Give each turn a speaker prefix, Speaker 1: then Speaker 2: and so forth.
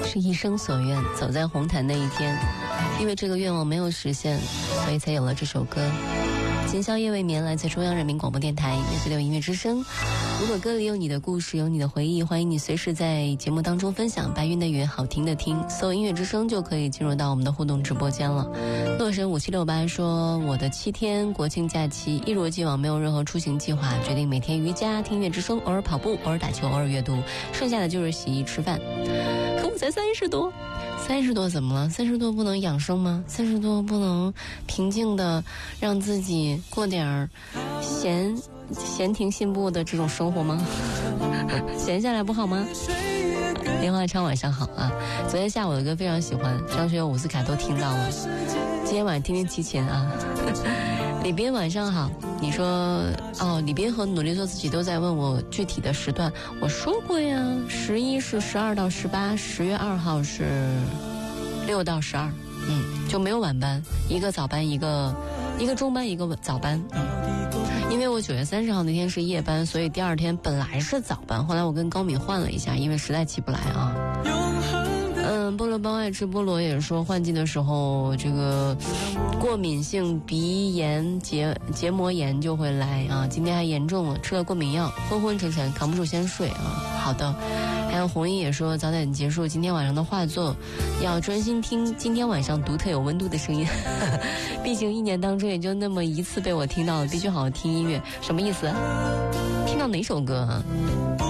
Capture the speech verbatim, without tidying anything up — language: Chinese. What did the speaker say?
Speaker 1: 是一生所愿，走在红毯那一天，因为这个愿望没有实现，所以才有了这首歌。今宵夜未眠，来自中央人民广播电台乐队的音乐之声。如果歌里有你的故事，有你的回忆，欢迎你随时在节目当中分享。白云的云，好听的听，搜音乐之声就可以进入到我们的互动直播间了。洛神五七六八说，我的七天国庆假期一如既往，没有任何出行计划，决定每天瑜伽、听音乐之声，偶尔跑步，偶尔打球，偶尔阅读，剩下的就是洗衣吃饭。可我才三十多。三十多怎么了？三十多不能养生吗？三十多不能平静的让自己过点儿闲闲庭信步的这种生活吗？闲下来不好吗？莲花昌晚上好啊！昨天下午有一个非常喜欢张学友、伍思凯都听到了，今天晚上听听齐秦啊。李斌晚上好，你说哦，李斌和努力做自己都在问我具体的时段，我说过呀，十一是十二到十八，十月二号是六到十二，嗯，就没有晚班，一个早班，一个一个中班，一个早班，嗯，因为我九月三十号那天是夜班，所以第二天本来是早班，后来我跟高敏换了一下，因为实在起不来啊。嗯，菠萝包爱吃菠萝也说，换季的时候这个过敏性鼻炎、结结膜炎就会来啊。今天还严重了，吃了过敏药，昏昏沉沉，扛不住先睡啊。好的，还有红衣也说早点结束今天晚上的画作，要专心听今天晚上独特有温度的声音。毕竟一年当中也就那么一次被我听到了，必须好好听音乐。什么意思？听到哪首歌啊？